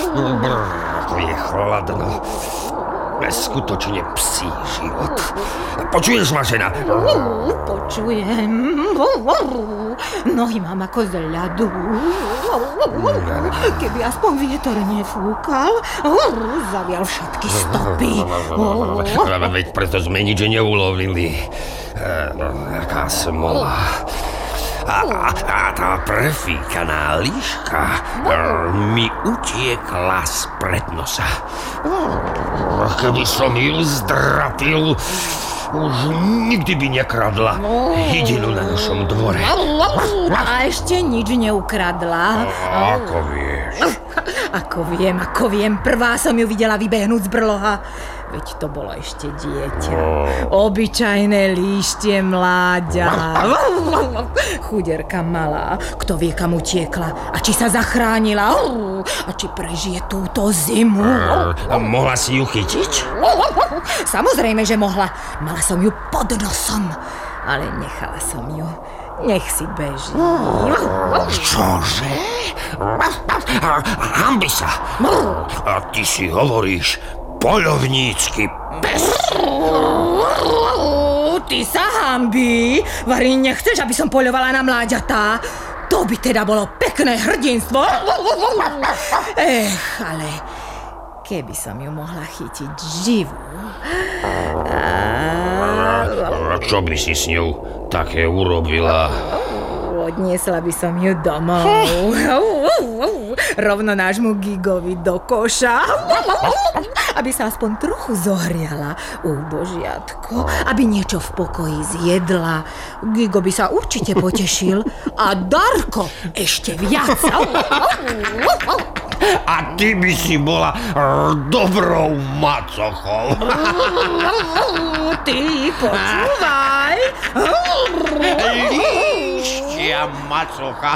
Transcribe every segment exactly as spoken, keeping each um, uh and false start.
Brr, je chladno. Skutočne psí život. Počuješ ma, žena? Počujem. Nohy mám ako z ľadu. Keby aspoň vietor nefúkal, zavial všetky stopy. Veď preto sme nič neulovili. Aká smola. A, a, a tá prefíkaná líška mi utiekla spred nosa. Keby som ju zdratil, už nikdy by nekradla hydinu na našom dvore. A ešte nič neukradla. Ako vieš? Ako viem, ako viem. Prvá som ju videla vybehnúť z brloha. Veď to bolo ešte dieťa. Obyčajné líštie mláďa. Chuderka malá. Kto vie, kam utiekla. A či sa zachránila. A či prežije túto zimu. Mohla si ju chytiť? Samozrejme, že mohla. Mala som ju pod nosom. Ale nechala som ju. Nech si beží. Čože? Hanbi sa. A ty si hovoríš poľovnícky pes. Ty sa hanbí. Vari, nechceš, aby som poľovala na mláďatá? To by teda bolo pekné hrdinstvo. Ech, ale keby som ju mohla chytiť živú. A čo by si s ňou také urobila? Odniesla by som ju domov. Rovno nášmu Gigovi do koša. Aby sa aspoň trochu zohriala. Úbožiatko. Aby niečo v pokoji zjedla. Gigo by sa určite potešil. A Darko ešte viac. A ty by si bola dobrou macochou. Ty počúvaj. Líštia macocha.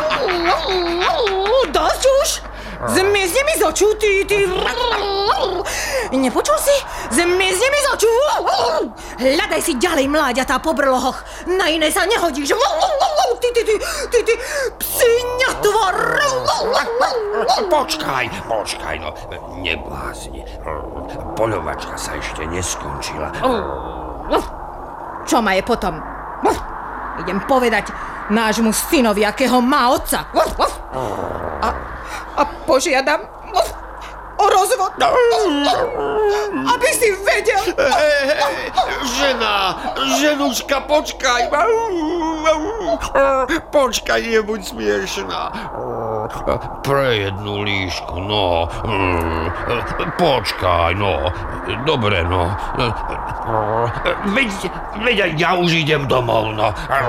Dosť už? Zmizni mi z očú, ty, ty. Nepočul si? Zmizni mi z očú. Hľadaj si ďalej mláďatá po brlohoch. Na iné sa nehodíš. Ty, ty, ty, ty, ty, psiňatvor. Počkaj, počkaj, no, neblázni. Poľovačka sa ešte neskončila. Čo ma je potom? Idem povedať nášmu synovi, akého má otca. A, a požiadam o rozvod. Aby si vedel. Hej, hej, žena, ženuška, počkaj. Počkaj, nebuď smiešná. Pre jednu líšku, no. Počkaj, no. Dobre, no. Veď, veď ja už idem domov, no.